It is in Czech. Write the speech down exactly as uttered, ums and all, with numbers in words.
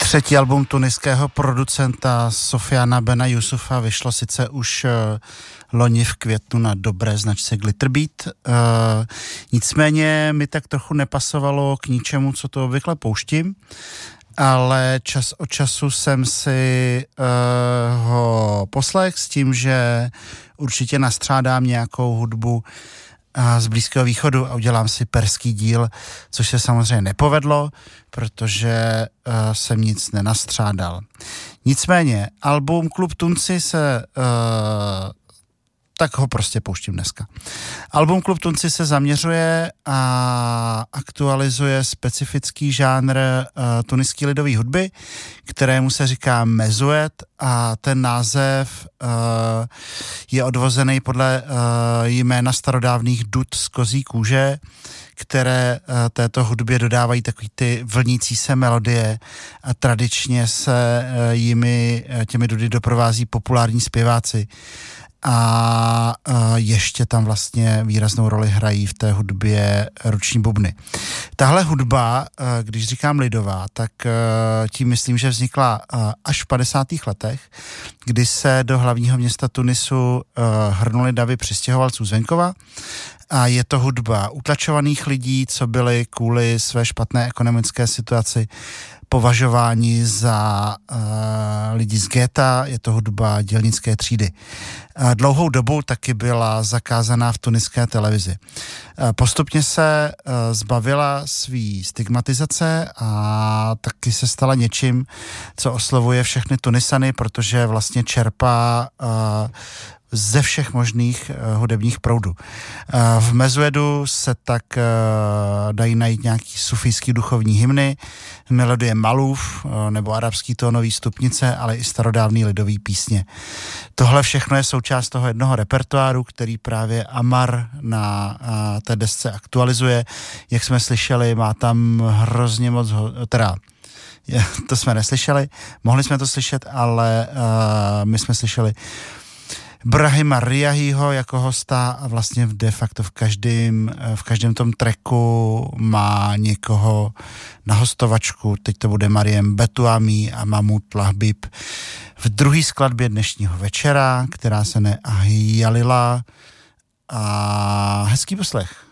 Třetí album tuniského producenta Sofiana Bena Yusufa vyšlo sice už uh, loni v květnu na dobré značce Glitterbeat, uh, nicméně mi tak trochu nepasovalo k ničemu, co to obvykle pouštím, ale čas od času jsem si uh, ho poslech s tím, že určitě nastřádám nějakou hudbu z Blízkého východu a udělám si perský díl, což se samozřejmě nepovedlo, protože uh, jsem nic nenastřádal. Nicméně, album Klub Tunci se uh, tak ho prostě pouštím dneska. Album Klub Tunci se zaměřuje a aktualizuje specifický žánr uh, tuniské lidové hudby, kterému se říká mezuet, a ten název uh, je odvozený podle uh, jména starodávných dud z kozí kůže, které uh, této hudbě dodávají takový ty vlnící se melodie a tradičně se uh, jimi, uh, těmi dudy doprovází populární zpěváci. A ještě tam vlastně výraznou roli hrají v té hudbě ruční bubny. Tahle hudba, když říkám lidová, tak tím myslím, že vznikla až v padesátých letech, kdy se do hlavního města Tunisu hrnuli davy přistěhovalců z venkova. A je to hudba utlačovaných lidí, co byli kvůli své špatné ekonomické situaci považováni za uh, lidi z ghéta, je to hudba dělnické třídy. Uh, dlouhou dobu taky byla zakázaná v tuniské televizi. Uh, postupně se uh, zbavila svý stigmatizace a taky se stala něčím, co oslovuje všechny Tunisany, protože vlastně čerpá uh, ze všech možných uh, hudebních proudů. Uh, v mezuedu se tak uh, dají najít nějaký sufijský duchovní hymny, melodie malův uh, nebo arabský tónový stupnice, ale i starodávný lidový písně. Tohle všechno je součást toho jednoho repertoáru, který právě Amar na uh, té desce aktualizuje. Jak jsme slyšeli, má tam hrozně moc, ho- teda to jsme neslyšeli, mohli jsme to slyšet, ale uh, my jsme slyšeli Brahima Riahiho jako hosta a vlastně de facto v každém, v každém tom tracku má někoho na hostovačku. Teď to bude Mariem Betuami a Mahmoud Lahbib v druhé skladbě dnešního večera, která se jmenuje Ahyalila, a hezký poslech.